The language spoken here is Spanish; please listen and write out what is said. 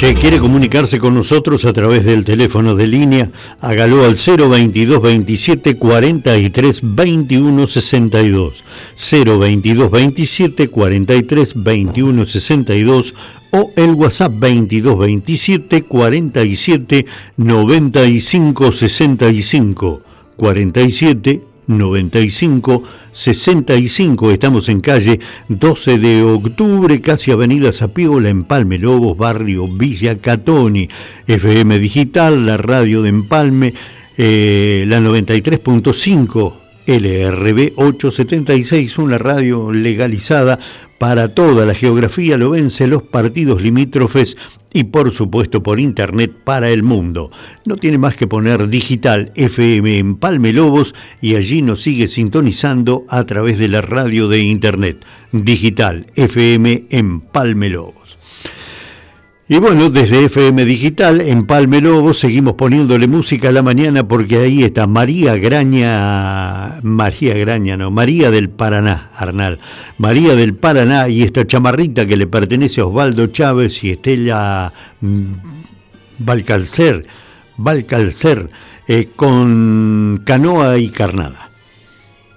Che, ¿quiere comunicarse con nosotros a través del teléfono de línea? Hágalo al 022 27 43 21 62. 022 27 43 21 62 o el WhatsApp 22 27 47 95 65. 47 95 65. Estamos en calle 12 de octubre, casi Avenida Zapiola, Empalme Lobos, barrio Villa Catoni. FM Digital, la radio de Empalme, la 93.5, LRB 876, una radio legalizada para toda la geografía lobense, los partidos limítrofes y por supuesto por internet para el mundo. No tiene más que poner digital FM Empalme Lobos y allí nos sigue sintonizando a través de la radio de internet. Digital FM Empalme Lobos. Y bueno, desde FM Digital, Empalme Lobos, seguimos poniéndole música a la mañana porque ahí está María del Paraná, Arnal. María del Paraná y esta chamarrita que le pertenece a Osvaldo Chávez y Estela Valcalcer, con Canoa y Carnada.